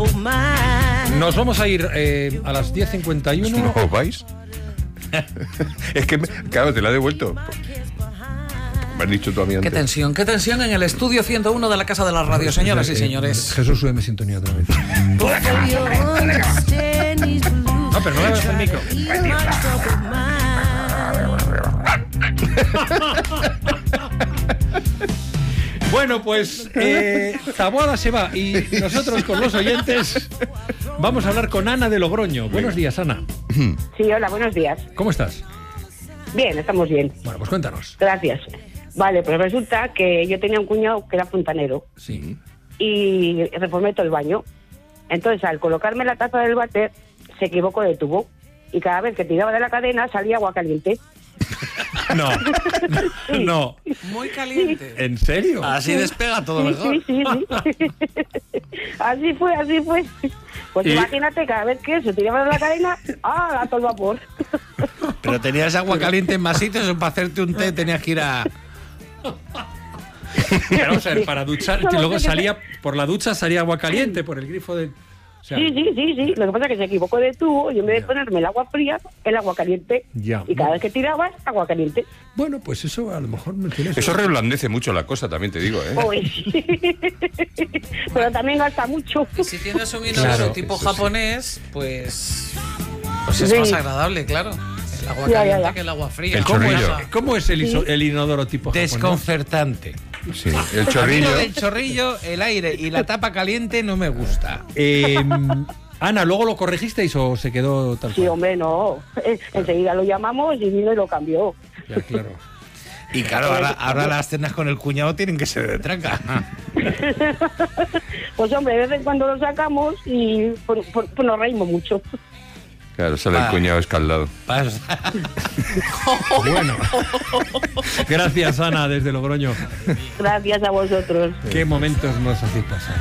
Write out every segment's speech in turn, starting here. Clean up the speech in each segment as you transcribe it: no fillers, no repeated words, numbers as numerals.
Nos vamos a ir a las 10:51. ¿No os vais? Es que, claro, te la he devuelto. Me has dicho tú a mí antes. Qué tensión en el estudio 101 de la Casa de la Radio, señoras y señores. Jesús, súbeme sintonía otra vez. No, pero no me hagas el micro. Bueno, pues Taboada se va y nosotros con los oyentes vamos a hablar con Ana de Logroño. Buenos días, Ana. Sí, hola, buenos días. ¿Cómo estás? Bien, estamos bien. Bueno, pues cuéntanos. Gracias. Vale, pues resulta que yo tenía un cuñado que era fontanero Sí. y reformé todo el baño. Entonces, al colocarme la taza del váter, se equivocó de tubo y cada vez que tiraba de la cadena salía agua caliente. No, Sí. no. Muy caliente. ¿En serio? Así despega todo mejor. Sí. Así fue. Pues ¿Y? imagínate, cada vez que se tiraba de la cadena, a todo el vapor. Pero tenías agua caliente en más sitios o para hacerte un té tenías que ir a... Pero, vamos a ver, para duchar, Solo que luego sé que salía, por la ducha salía agua caliente, por el grifo del... O sea, Sí. Lo que pasa es que se equivocó de tubo y en vez de Ya. ponerme el agua fría, el agua caliente. Ya. Y cada vez que tirabas, agua caliente. bueno, pues eso a lo mejor me tienes... Eso reblandece mucho la cosa, también te digo, ¿eh? Uy. Pero también gasta mucho. Y si tienes un inodoro Claro, tipo eso sí. japonés, pues es Sí. más agradable, claro. El agua Ya, caliente ya. que el agua fría. El ¿Cómo chorrillo. es? ¿Cómo es el inodoro tipo japonés? Desconcertante. Sí, el A mí chorrillo. lo del chorrillo, el aire y la tapa caliente no me gusta. Ana, ¿luego lo corregisteis o se quedó tal Sí, cual? hombre, no. Enseguida lo llamamos y vino y lo cambió. Ya, claro. Y claro, ahora las cenas con el cuñado tienen que ser de tranca. Pues hombre, de vez en cuando lo sacamos y pues nos reímos mucho. Claro, sale el cuñado escaldado. Bueno. Gracias, Ana, desde Logroño. Gracias a vosotros. Qué momentos nos hacéis pasar.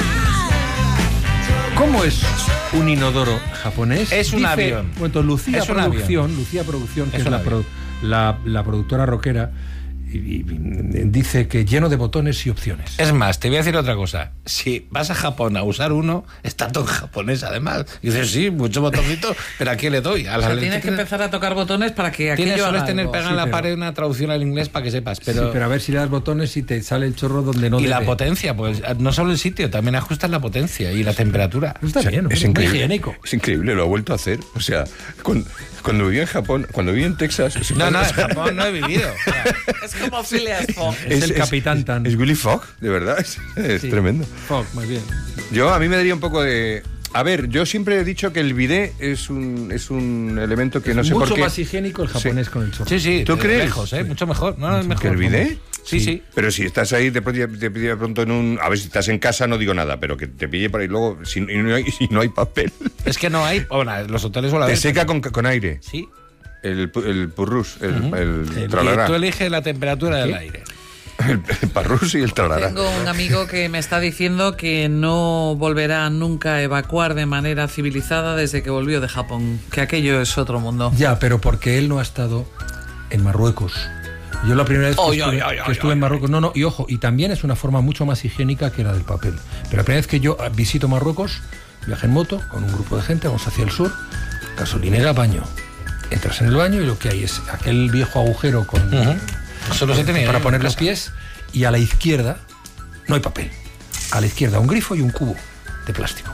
¿Cómo es un inodoro japonés? Es un Dice, avión. Bueno, Lucía Es un Producción, que Es es un la productora rockera, y dice que lleno de botones y opciones. Es más, te voy a decir otra cosa. Si vas a Japón a usar uno, está todo en japonés además. Y dices, sí, mucho botoncito, pero ¿a qué le doy? A la Tienes que empezar a tocar botones para que aquello Tienes sueles haga tener algo. pegada en la pared una traducción al inglés para que sepas. Pero, Sí, pero a ver si le das botones y te sale el chorro donde no y debe. la potencia, pues no solo el sitio, también ajustas la potencia y la temperatura. Está bien, ¿no? Es Muy increíble. higiénico. Es increíble, lo ha vuelto a hacer. O sea, cuando vivía en Japón, cuando vivía en Texas... No, en Japón no he vivido. Es como Phileas Fogg. Es el Capitán Tan. Es Willy Fogg, de verdad, es Sí. tremendo. Fogg, muy bien. A mí me daría un poco de... A ver, yo siempre he dicho que el bidet es un elemento que no sé Mucho por qué... más higiénico el japonés Sí. con el chorro. Sí, sí. ¿Tú crees? Lejos, mucho mejor. No, es mejor. ¿Que el bidet? Sí, sí. Pero si estás ahí, te pilla de pronto en un... A ver, si estás en casa no digo nada, pero que te pille por ahí luego, si no hay papel. Es que no hay. Bueno, los hoteles o la Te vez. seca con aire. Sí. El purrús, el Y tralará. tú eliges la temperatura del aire. El parrús y el tralará. Tengo un amigo que me está diciendo que no volverá nunca a evacuar de manera civilizada desde que volvió de Japón, que aquello es otro mundo. Ya, pero porque él no ha estado en Marruecos. Yo la primera vez que estuve en Marruecos, y ojo, y también es una forma mucho más higiénica que la del papel. Pero la primera vez que yo visito Marruecos, viajé en moto con un grupo de gente, vamos hacia el sur, gasolinera, baño. Entras en el baño y lo que hay es aquel viejo agujero con Solo se tenía para en poner los casa. pies, y a la izquierda no hay papel. A la izquierda un grifo y un cubo de plástico.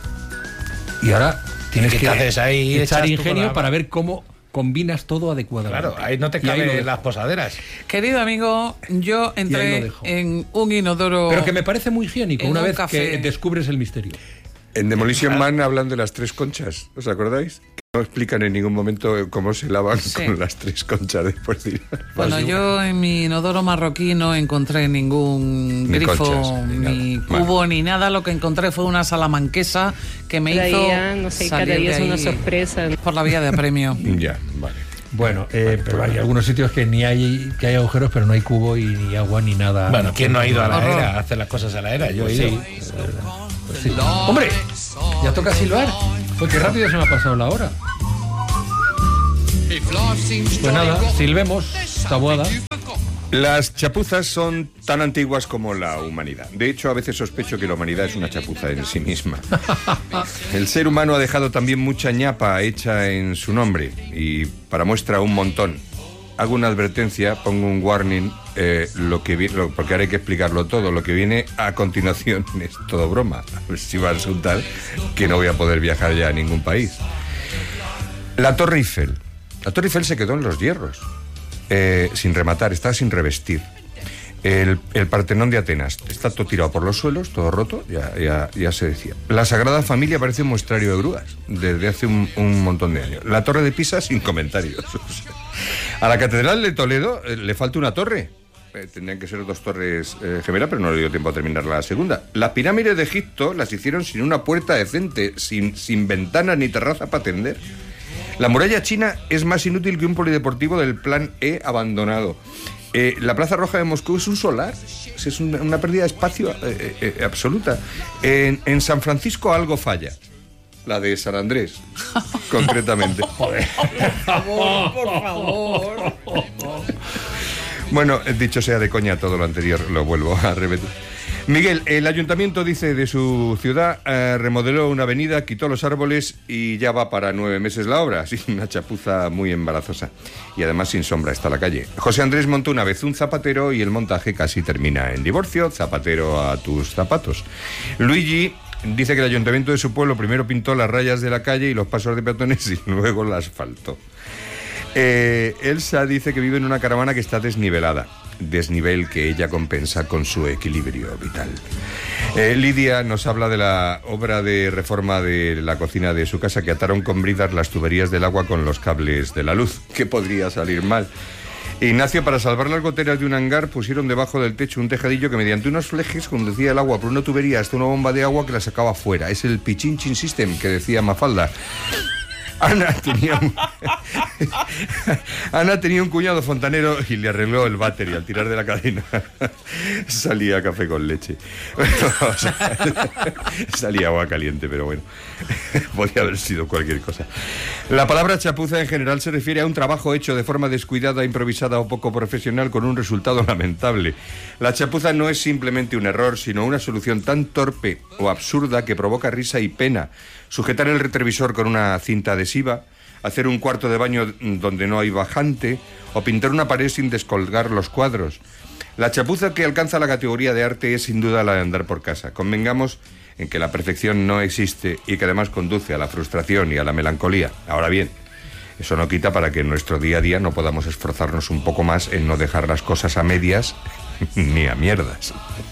Y ahora tienes ¿Qué que haces ahí? echar Echas tu ingenio programa. para ver cómo combinas todo adecuadamente. Claro, ahí no te Y ahí lo caben dejo. las posaderas. Querido amigo, yo Y ahí lo entré dejo. en un inodoro... Pero que me parece muy higiénico En una un vez café. que descubres el misterio. En Demolition Man hablan de las 3 conchas, ¿os acordáis? No explican en ningún momento cómo se lavan Sí. con las 3 conchas de por sí. Bueno, yo en mi inodoro marroquí no encontré ningún Ni grifo, conchas, ni ni nada. cubo, ni nada. Lo que encontré fue una salamanquesa que me Cada hizo día, no sé, cada salir día de es una ahí sorpresa. por la vía de apremio. Ya, vale. Bueno, pero hay algunos sitios que que hay agujeros, pero no hay cubo y ni agua ni nada. Bueno, ¿quién no ha ido a la Horror. era a hacer las cosas a la era? Yo he Sí. ido. Pues sí. ¡Hombre! Ya toca silbar. Pues qué rápido se me ha pasado la hora. Pues nada, silbemos, Taboada. Las chapuzas son tan antiguas como la humanidad. De hecho, a veces sospecho que la humanidad es una chapuza en sí misma. El ser humano ha dejado también mucha ñapa hecha en su nombre, y para muestra un montón. Hago una advertencia, pongo un warning, porque ahora hay que explicarlo todo. Lo que viene a continuación es todo broma. A ver si va a resultar que no voy a poder viajar ya a ningún país. La Torre Eiffel. La Torre Eiffel se quedó en los hierros. Sin rematar, está sin revestir. El Partenón de Atenas está todo tirado por los suelos, todo roto, ya se decía. La Sagrada Familia parece un muestrario de grúas desde hace un montón de años. La Torre de Pisa, sin comentarios. A la Catedral de Toledo le falta una torre. Tendrían que ser 2 torres gemelas, pero no le dio tiempo a terminar la segunda. Las pirámides de Egipto las hicieron sin una puerta decente, sin ventanas ni terraza para atender. La muralla china es más inútil que un polideportivo del plan E abandonado. La Plaza Roja de Moscú es un solar. Es una pérdida de espacio absoluta. En San Francisco algo falla. La de San Andrés, concretamente. Joder. Por favor. Bueno, dicho sea de coña todo lo anterior, lo vuelvo a repetir. Miguel, el ayuntamiento dice de su ciudad remodeló una avenida, quitó los árboles y ya va para 9 meses la obra. Sí, una chapuza muy embarazosa. Y además sin sombra está la calle. José Andrés montó una vez un zapatero y el montaje casi termina en divorcio. Zapatero a tus zapatos. Luigi dice que el ayuntamiento de su pueblo primero pintó las rayas de la calle y los pasos de peatones y luego la asfaltó. Elsa dice que vive en una caravana que está desnivelada. Desnivel que ella compensa con su equilibrio vital. Lidia nos habla de la obra de reforma de la cocina de su casa, que ataron con bridas las tuberías del agua con los cables de la luz. ¿Qué podría salir mal? Ignacio, para salvar las goteras de un hangar, pusieron debajo del techo un tejadillo que mediante unos flejes conducía el agua por una tubería hasta una bomba de agua que la sacaba fuera. Es el Pichinchin System que decía Mafalda. Ana tenía un cuñado fontanero y le arregló el váter y al tirar de la cadena salía café con leche. O sea, salía agua caliente, pero bueno, podía haber sido cualquier cosa. La palabra chapuza en general se refiere a un trabajo hecho de forma descuidada, improvisada o poco profesional con un resultado lamentable. La chapuza no es simplemente un error, sino una solución tan torpe o absurda que provoca risa y pena. Sujetar el retrovisor con una cinta adhesiva, hacer un cuarto de baño donde no hay bajante o pintar una pared sin descolgar los cuadros. La chapuza que alcanza la categoría de arte es sin duda la de andar por casa. Convengamos en que la perfección no existe y que además conduce a la frustración y a la melancolía. Ahora bien, eso no quita para que en nuestro día a día no podamos esforzarnos un poco más en no dejar las cosas a medias ni a mierdas.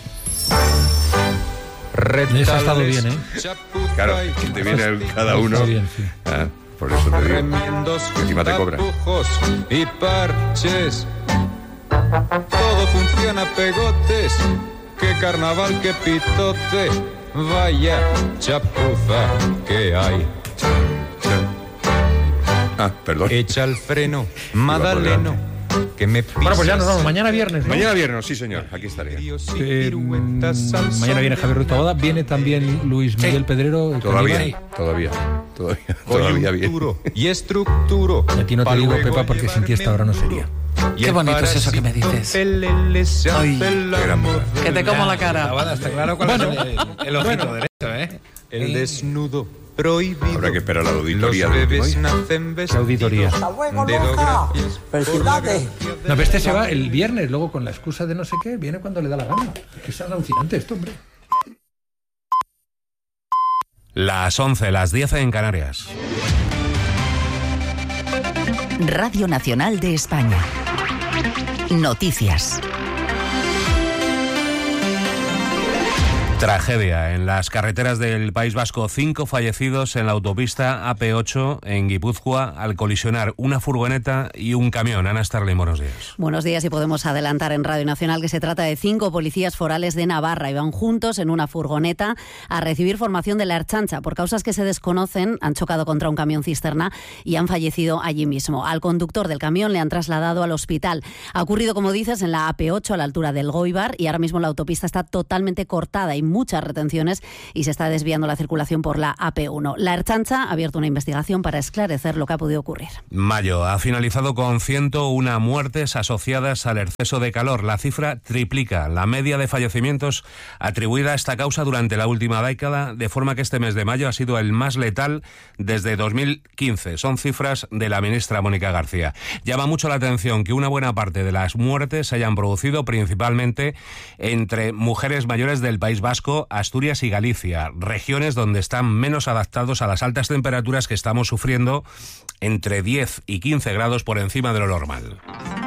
Eso ha estado bien, ¿eh? Claro, que te viene cada uno. Bien, sí. Por eso te digo. Que encima te cobra. Y parches. Todo funciona pegotes. Qué carnaval, qué pitote. Vaya chapuza que hay. Perdón. Echa el freno, Madaleno. Que me bueno, pues ya nos vamos. Mañana viernes, ¿no? Mañana viernes, sí, señor. Aquí estaré. Mañana viene Javier Ruiz Taboada. Viene también Luis Miguel Pedrero. Todavía bien. Y estructuro. Y a ti no te digo, Pepa, porque sin ti esta hora no sería. Qué bonito es eso que me dices. Ay, que te como la cara. Está claro cuál es el ojito derecho, ¿eh? El desnudo prohibido. Habrá que esperar a la auditoría. Los bebés nacen vestidos. Auditoría. Felicidades. No, pero este se va el viernes, luego con la excusa de no sé qué, viene cuando le da la gana. Es alucinante esto, hombre. Las 11, las 10 en Canarias. Radio Nacional de España. Noticias. Tragedia en las carreteras del País Vasco. 5 fallecidos en la autopista AP8 en Guipúzcoa al colisionar una furgoneta y un camión. Ana Starley, buenos días. Buenos días, y podemos adelantar en Radio Nacional que se trata de 5 policías forales de Navarra. Iban juntos en una furgoneta a recibir formación de la Ertzaintza. Por causas que se desconocen, han chocado contra un camión cisterna y han fallecido allí mismo. Al conductor del camión le han trasladado al hospital. Ha ocurrido, como dices, en la AP8 a la altura del Goibar, y ahora mismo la autopista está totalmente cortada y muchas retenciones y se está desviando la circulación por la AP1. La Ertzaintza ha abierto una investigación para esclarecer lo que ha podido ocurrir. Mayo ha finalizado con 101 muertes asociadas al exceso de calor. La cifra triplica la media de fallecimientos atribuida a esta causa durante la última década, de forma que este mes de mayo ha sido el más letal desde 2015. Son cifras de la ministra Mónica García. Llama mucho la atención que una buena parte de las muertes se hayan producido principalmente entre mujeres mayores del País Vasco, Asturias y Galicia, regiones donde están menos adaptados a las altas temperaturas que estamos sufriendo, entre 10 y 15 grados por encima de lo normal.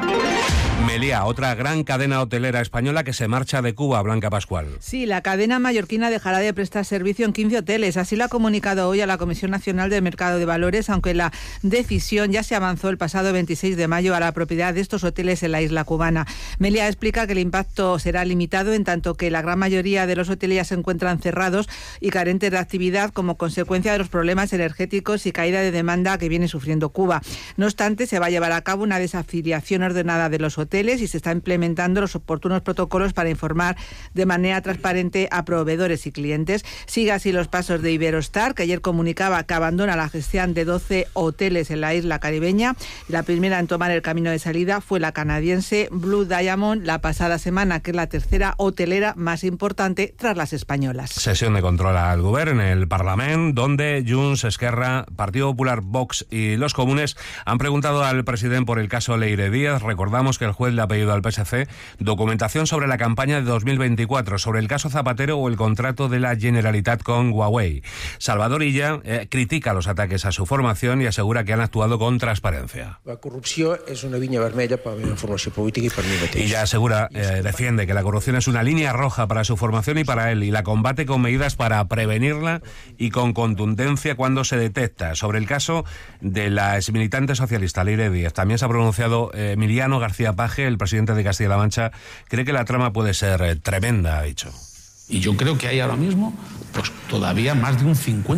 Meliá, otra gran cadena hotelera española que se marcha de Cuba, Blanca Pascual. Sí, la cadena mallorquina dejará de prestar servicio en 15 hoteles. Así lo ha comunicado hoy a la Comisión Nacional del Mercado de Valores, aunque la decisión ya se avanzó el pasado 26 de mayo a la propiedad de estos hoteles en la isla cubana. Meliá explica que el impacto será limitado en tanto que la gran mayoría de los hoteles ya se encuentran cerrados y carentes de actividad como consecuencia de los problemas energéticos y caída de demanda que viene sufriendo Cuba. No obstante, se va a llevar a cabo una desafiliación ordenada de los hoteles y se está implementando los oportunos protocolos para informar de manera transparente a proveedores y clientes. Sigue así los pasos de Iberostar, que ayer comunicaba que abandona la gestión de 12 hoteles en la isla caribeña. La primera en tomar el camino de salida fue la canadiense Blue Diamond la pasada semana, que es la tercera hotelera más importante tras las españolas. Sesión de control al Govern en el Parlamento, donde Junts, Esquerra, Partido Popular, Vox y los comunes han preguntado al presidente por el caso Leire Díaz. Recordamos que el juez le ha pedido al PSC documentación sobre la campaña de 2024, sobre el caso Zapatero o el contrato de la Generalitat con Huawei. Salvador Illa critica los ataques a su formación y asegura que han actuado con transparencia. La corrupción es una línea vermella para la formación política y para mí mateix. Illa asegura, defiende que la corrupción es una línea roja para su formación y para él, y la combate con medidas para prevenirla y con contundencia cuando se detecta. Sobre el caso de la exmilitante socialista Leire Díaz también se ha pronunciado Emiliano García Paje, el presidente de Castilla-La Mancha. Cree que la trama puede ser tremenda, ha dicho. Y yo creo que hay ahora mismo pues todavía más de un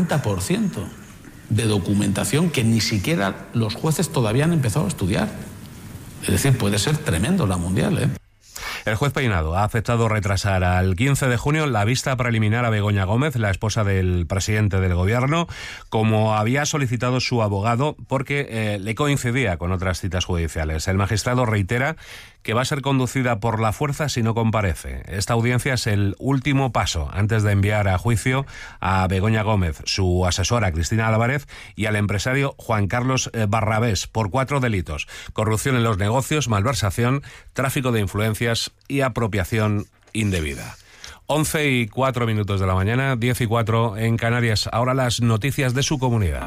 50% de documentación que ni siquiera los jueces todavía han empezado a estudiar. Es decir, puede ser tremendo la mundial, ¿eh? El juez Peinado ha aceptado retrasar al 15 de junio la vista preliminar a Begoña Gómez, la esposa del presidente del gobierno, como había solicitado su abogado, porque le coincidía con otras citas judiciales. El magistrado reitera que va a ser conducida por la fuerza si no comparece. Esta audiencia es el último paso antes de enviar a juicio a Begoña Gómez, su asesora Cristina Álvarez y al empresario Juan Carlos Barrabés por 4 delitos: corrupción en los negocios, malversación, tráfico de influencias y apropiación indebida. 11:04 de la mañana, 10:04 en Canarias. Ahora las noticias de su comunidad.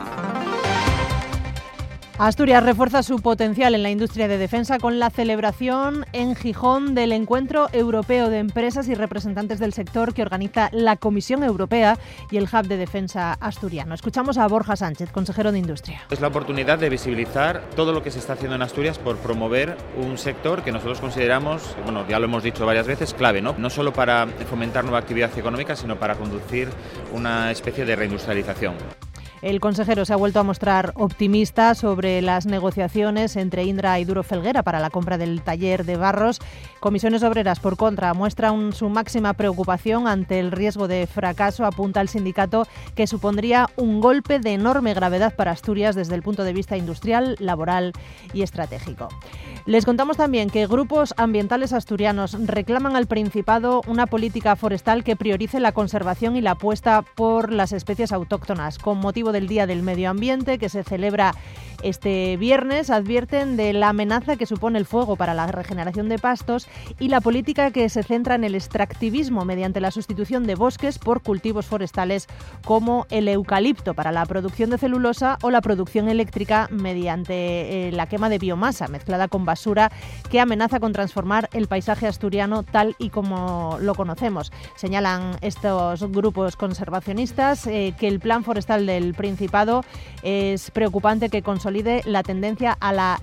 Asturias refuerza su potencial en la industria de defensa con la celebración en Gijón del Encuentro Europeo de Empresas y Representantes del Sector que organiza la Comisión Europea y el Hub de Defensa Asturiano. Escuchamos a Borja Sánchez, consejero de Industria. Es la oportunidad de visibilizar todo lo que se está haciendo en Asturias por promover un sector que nosotros consideramos, bueno, ya lo hemos dicho varias veces, clave, ¿no? No solo para fomentar nueva actividad económica, sino para conducir una especie de reindustrialización. El consejero se ha vuelto a mostrar optimista sobre las negociaciones entre Indra y Duro Felguera para la compra del taller de Barros. Comisiones Obreras, por contra, muestran su máxima preocupación ante el riesgo de fracaso. Apunta el sindicato que supondría un golpe de enorme gravedad para Asturias desde el punto de vista industrial, laboral y estratégico. Les contamos también que grupos ambientales asturianos reclaman al Principado una política forestal que priorice la conservación y la apuesta por las especies autóctonas. Con motivo del Día del Medio Ambiente, que se celebra este viernes, advierten de la amenaza que supone el fuego para la regeneración de pastos y la política que se centra en el extractivismo mediante la sustitución de bosques por cultivos forestales como el eucalipto para la producción de celulosa o la producción eléctrica mediante la quema de biomasa mezclada con basura, que amenaza con transformar el paisaje asturiano tal y como lo conocemos. Señalan estos grupos conservacionistas que el plan forestal del Principado es preocupante, que consolide la tendencia a la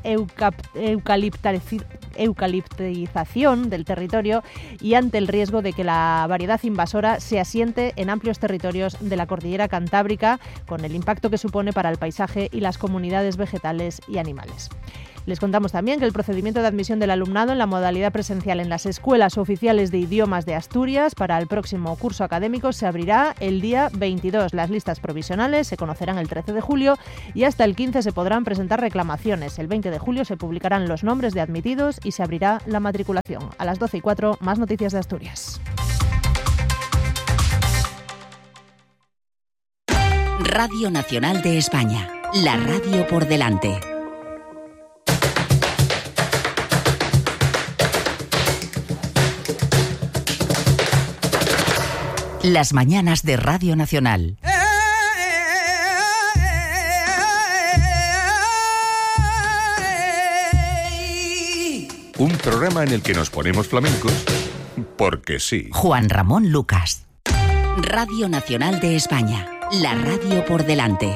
eucaliptización del territorio y ante el riesgo de que la variedad invasora se asiente en amplios territorios de la cordillera cantábrica, con el impacto que supone para el paisaje y las comunidades vegetales y animales. Les contamos también que el procedimiento de admisión del alumnado en la modalidad presencial en las escuelas oficiales de idiomas de Asturias para el próximo curso académico se abrirá el día 22. Las listas provisionales se conocerán el 13 de julio y hasta el 15 se podrán presentar reclamaciones. El 20 de julio se publicarán los nombres de admitidos y se abrirá la matriculación. A las 12:04, más noticias de Asturias. Radio Nacional de España, la radio por delante. Las mañanas de Radio Nacional. Un programa en el que nos ponemos flamencos porque sí. Juan Ramón Lucas. Radio Nacional de España, la radio por delante.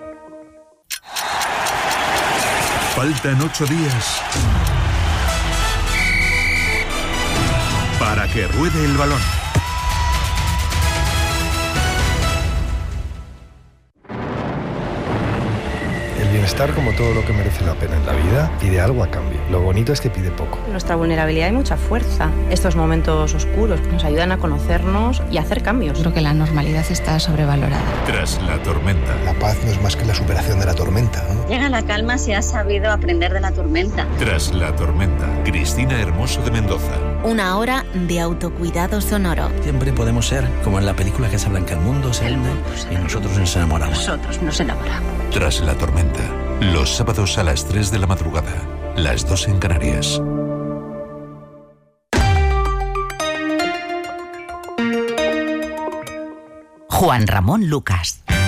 Faltan 8 días para que ruede el balón. Bienestar, como todo lo que merece la pena en la vida, pide algo a cambio. Lo bonito es que pide poco. En nuestra vulnerabilidad hay mucha fuerza. Estos momentos oscuros nos ayudan a conocernos y a hacer cambios. Creo que la normalidad está sobrevalorada. Tras la tormenta. La paz no es más que la superación de la tormenta, ¿no? Llega la calma si has sabido aprender de la tormenta. Tras la tormenta. Cristina Hermoso de Mendoza. Una hora de autocuidado sonoro. Siempre podemos ser como en la película Casablanca. El mundo se hunde y nosotros nos enamoramos. Nosotros nos enamoramos. Tras la tormenta. Los sábados a las 3 de la madrugada, las 2 en Canarias. Juan Ramón Lucas.